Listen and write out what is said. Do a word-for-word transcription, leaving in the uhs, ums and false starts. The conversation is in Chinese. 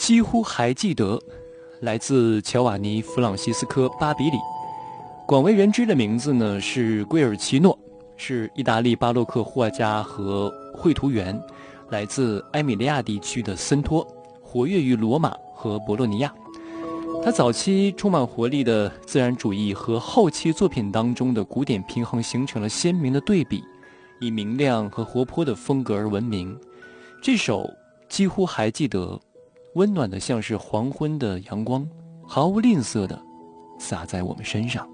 几乎还记得，来自乔瓦尼·弗朗西斯科·巴比里。广为人知的名字呢是圭尔奇诺，是意大利巴洛克画家和绘图员，来自埃米利亚地区的森托，活跃于罗马和博洛尼亚。他早期充满活力的自然主义和后期作品当中的古典平衡形成了鲜明的对比，以明亮和活泼的风格而闻名。这首几乎还记得，温暖的像是黄昏的阳光，毫无吝啬地洒在我们身上。